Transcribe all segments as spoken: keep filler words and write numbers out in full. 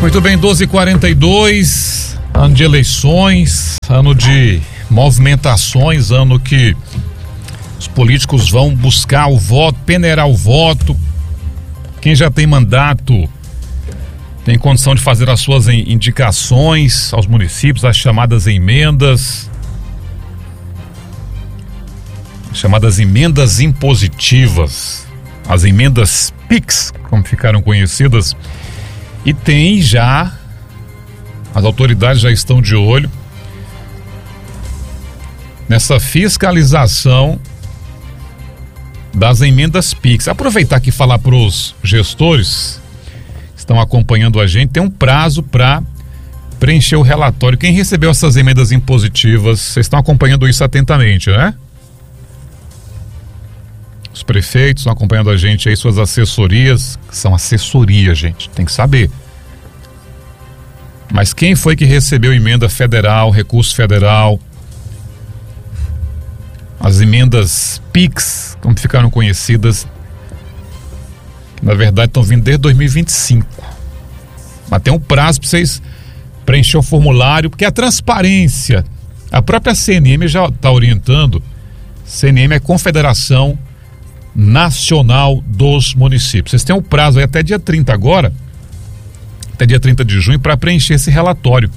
Muito bem, doze e quarenta e dois, ano de eleições, ano de movimentações, ano que os políticos vão buscar o voto, peneirar o voto. Quem já tem mandato tem condição de fazer as suas indicações aos municípios, as chamadas emendas, chamadas emendas impositivas, as emendas Pix, como ficaram conhecidas. E tem já, as autoridades já estão de olho nessa fiscalização das emendas Pix. Aproveitar aqui e falar para os gestores que estão acompanhando a gente, tem um prazo para preencher o relatório. Quem recebeu essas emendas impositivas, vocês estão acompanhando isso atentamente, né? Os prefeitos estão acompanhando a gente aí, suas assessorias, que são assessoria, gente, tem que saber. Mas quem foi que recebeu emenda federal, recurso federal, as emendas Pix, como ficaram conhecidas, que na verdade estão vindo desde dois mil e vinte e cinco. Mas tem um prazo para vocês preencher o formulário, porque a transparência, a própria C N M já está orientando. C N M é Confederação Nacional dos Municípios. Vocês têm um prazo aí até dia trinta agora, até dia trinta de junho, para preencher esse relatório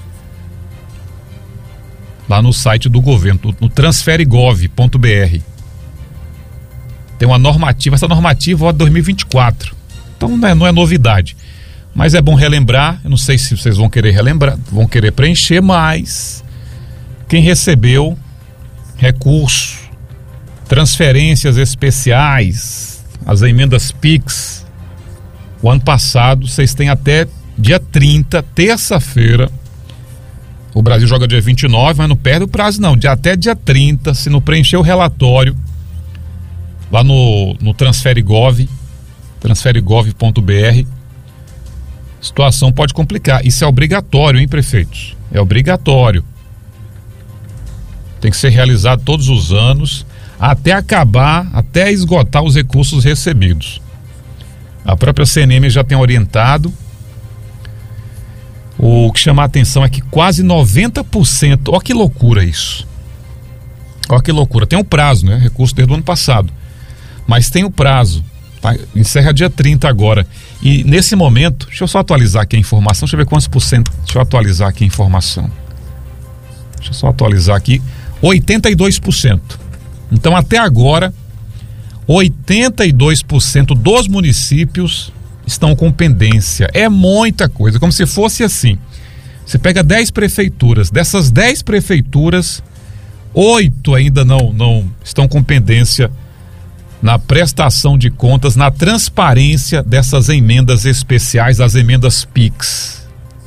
lá no site do governo, no transfere gov ponto br. Tem uma normativa, essa normativa é de dois mil e vinte e quatro, então não é, não é novidade, mas é bom relembrar. Eu não sei se vocês vão querer relembrar, vão querer preencher, mas quem recebeu recurso, transferências especiais, as emendas Pix, o ano passado, vocês têm até dia trinta, terça-feira. O Brasil joga dia vinte e nove, mas não perde o prazo não, de até dia trinta, se não preencher o relatório lá no, no transfere gov, transfere gov ponto br, a situação pode complicar. Isso é obrigatório, hein, prefeitos? É obrigatório. Tem que ser realizado todos os anos, até acabar, até esgotar os recursos recebidos. A própria C N M já tem orientado. O que chama a atenção é que quase noventa por cento, ó que loucura isso. Ó que loucura, tem um prazo, né? Recurso desde o ano passado. Mas tem o prazo, tá? Encerra dia trinta agora. E nesse momento, deixa eu só atualizar aqui a informação, deixa eu ver quantos por cento, deixa eu atualizar aqui a informação. Deixa eu só atualizar aqui, oitenta e dois por cento. Então até agora, oitenta e dois por cento dos municípios estão com pendência. É muita coisa, como se fosse assim. Você pega dez prefeituras, dessas dez prefeituras, oito ainda não, não estão com pendência na prestação de contas, na transparência dessas emendas especiais, as emendas Pix.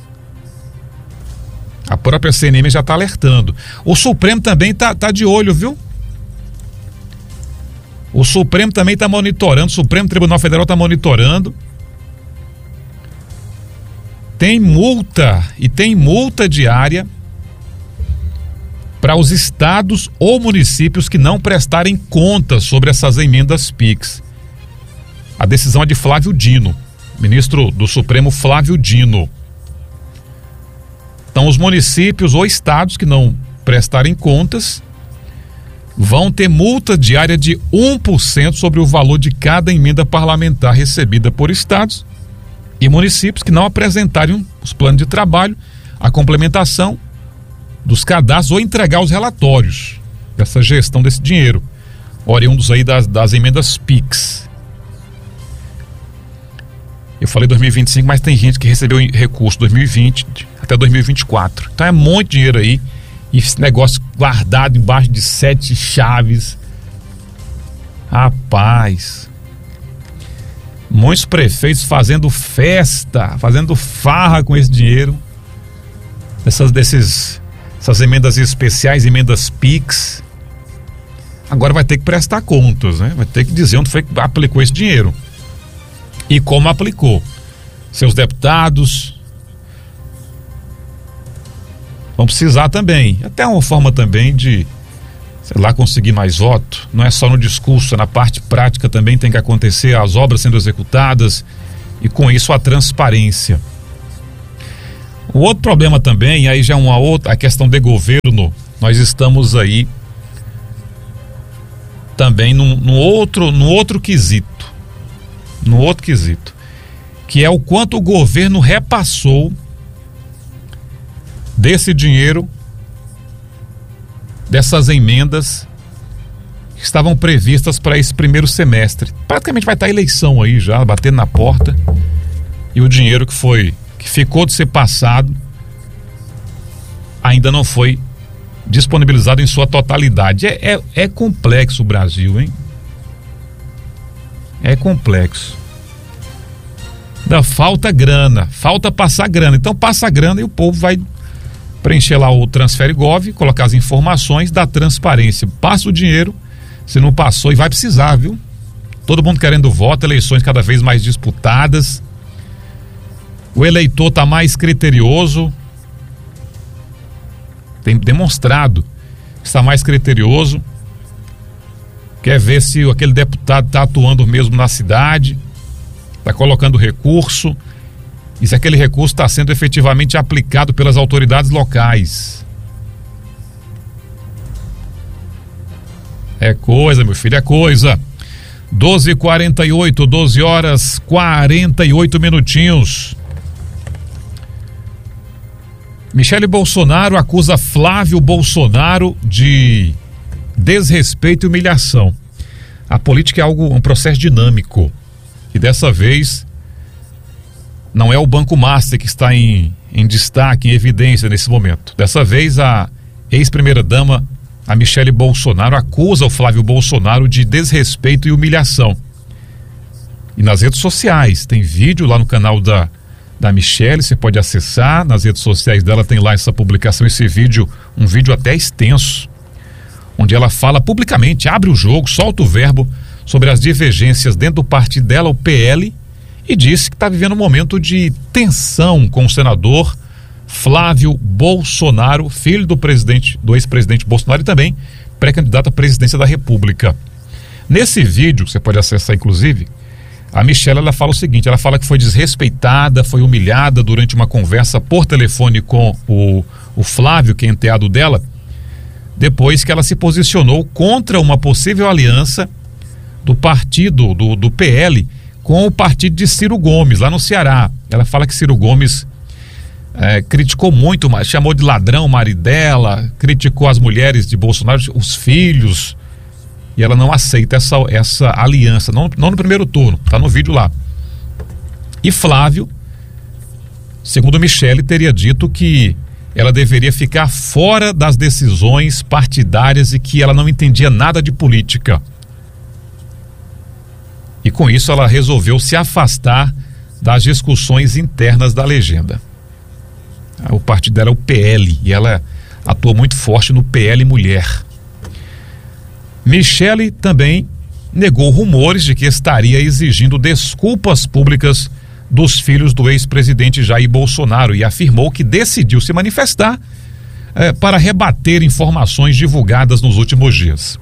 A própria C N M já está alertando. O Supremo também está tá de olho, viu? O Supremo também está monitorando, o Supremo Tribunal Federal está monitorando. Tem multa, e tem multa diária para os estados ou municípios que não prestarem contas sobre essas emendas Pix. A decisão é de Flávio Dino, ministro do Supremo Flávio Dino. Então, os municípios ou estados que não prestarem contas vão ter multa diária de um por cento sobre o valor de cada emenda parlamentar recebida por estados e municípios que não apresentarem os planos de trabalho, a complementação dos cadastros ou entregar os relatórios dessa gestão desse dinheiro, oriundos aí das, das emendas Pix. Eu falei dois mil e vinte e cinco, mas tem gente que recebeu recurso dois mil e vinte até dois mil e vinte e quatro. Então é muito dinheiro aí, e esse negócio guardado embaixo de sete chaves. Rapaz, muitos prefeitos fazendo festa, fazendo farra com esse dinheiro, dessas, desses, essas emendas especiais, emendas Pix. Agora vai ter que prestar contas, né? Vai ter que dizer onde foi que aplicou esse dinheiro e como aplicou. Seus deputados vão precisar também, até uma forma também de, sei lá, conseguir mais voto. Não é só no discurso, é na parte prática também tem que acontecer, as obras sendo executadas, e com isso a transparência. O outro problema também, aí já é uma outra, a questão de governo, nós estamos aí também no, no outro, no outro quesito, no outro quesito, que é o quanto o governo repassou desse dinheiro, dessas emendas que estavam previstas para esse primeiro semestre. Praticamente vai estar a eleição aí já, batendo na porta, e o dinheiro que foi, que ficou de ser passado, ainda não foi disponibilizado em sua totalidade. É, é, é complexo o Brasil, hein? É complexo. Da falta grana, falta passar grana. Então passa grana e o povo vai preencher lá o Transfere Gov, colocar as informações, dar transparência. Passa o dinheiro, se não passou, e vai precisar, viu? Todo mundo querendo voto, eleições cada vez mais disputadas. O eleitor tá mais criterioso. Tem demonstrado que está mais criterioso. Quer ver se aquele deputado está atuando mesmo na cidade, está colocando recurso, e se aquele recurso está sendo efetivamente aplicado pelas autoridades locais. É coisa, meu filho, é coisa. doze e quarenta e oito, doze horas quarenta e oito minutinhos. Michele Bolsonaro acusa Flávio Bolsonaro de desrespeito e humilhação. A política é algo, um processo dinâmico. E dessa vez não é o Banco Master que está em, em destaque, em evidência nesse momento. Dessa vez a ex-primeira-dama, a Michele Bolsonaro, acusa o Flávio Bolsonaro de desrespeito e humilhação. E nas redes sociais, tem vídeo lá no canal da da Michele, você pode acessar, nas redes sociais dela tem lá essa publicação, esse vídeo, um vídeo até extenso, onde ela fala publicamente, abre o jogo, solta o verbo sobre as divergências dentro do partido dela, o P L, e disse que está vivendo um momento de tensão com o senador Flávio Bolsonaro, filho do presidente, do ex-presidente Bolsonaro e também pré-candidato à presidência da República. Nesse vídeo, que você pode acessar inclusive, a Michele, ela fala o seguinte, ela fala que foi desrespeitada, foi humilhada durante uma conversa por telefone com o, o Flávio, que é enteado dela, depois que ela se posicionou contra uma possível aliança do partido, do, do P L, com o partido de Ciro Gomes, lá no Ceará. Ela fala que Ciro Gomes é, criticou muito, chamou de ladrão o marido dela, criticou as mulheres de Bolsonaro, os filhos, e ela não aceita essa, essa aliança, não, não no primeiro turno, tá no vídeo lá. E Flávio, segundo Michele, teria dito que ela deveria ficar fora das decisões partidárias e que ela não entendia nada de política. E com isso ela resolveu se afastar das discussões internas da legenda. O partido dela é o P L e ela atua muito forte no P L Mulher. Michele também negou rumores de que estaria exigindo desculpas públicas dos filhos do ex-presidente Jair Bolsonaro e afirmou que decidiu se manifestar eh, para rebater informações divulgadas nos últimos dias.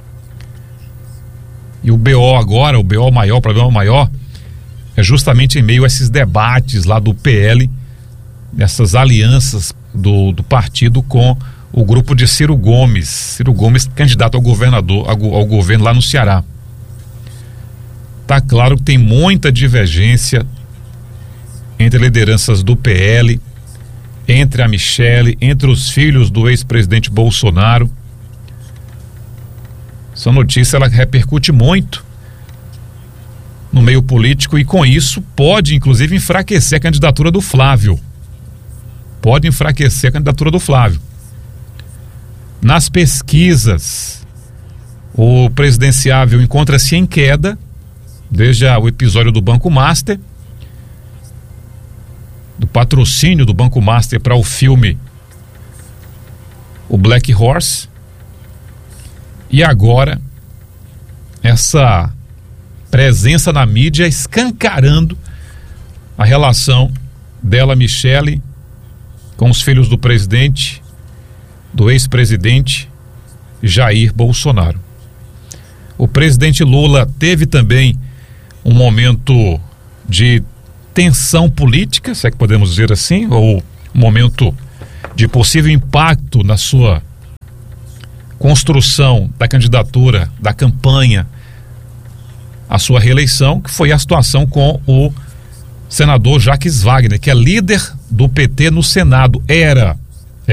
E o B O agora, o B O maior, o problema maior, é justamente em meio a esses debates lá do P L, essas alianças do, do partido com o grupo de Ciro Gomes, Ciro Gomes, candidato ao governador, ao, ao governo lá no Ceará. Tá claro que tem muita divergência entre lideranças do P L, entre a Michele, entre os filhos do ex-presidente Bolsonaro. Essa notícia ela repercute muito no meio político e com isso pode inclusive enfraquecer a candidatura do Flávio. Pode enfraquecer a candidatura do Flávio. Nas pesquisas, o presidenciável encontra-se em queda desde o episódio do Banco Master, do patrocínio do Banco Master para o filme O Black Horse, e agora essa presença na mídia escancarando a relação dela, Michele, com os filhos do presidente, do ex-presidente Jair Bolsonaro. O presidente Lula teve também um momento de tensão política, se é que podemos dizer assim, ou momento de possível impacto na sua construção da candidatura, da campanha, a sua reeleição, que foi a situação com o senador Jacques Wagner, que é líder do P T no Senado, era